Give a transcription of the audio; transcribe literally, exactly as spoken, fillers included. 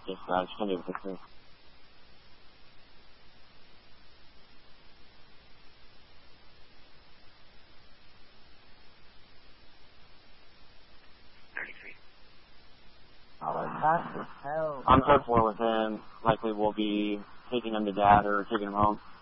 Just, uh, just send you a picture. Oh, fast as hell. I'm hopeful with him. Likely we'll be taking him to dad or taking him home.